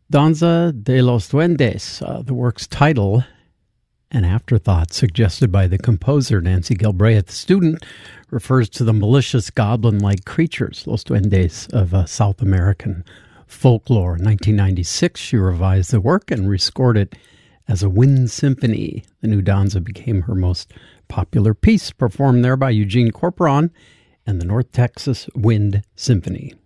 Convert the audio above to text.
Danza de los Duendes, the work's title, an afterthought suggested by the composer Nancy Galbraith. The student refers to the malicious goblin-like creatures, los duendes, of South American folklore. In 1996, she revised the work and rescored it as a wind symphony. The new danza became her most popular piece, performed there by Eugene Corporon and the North Texas Wind Symphony.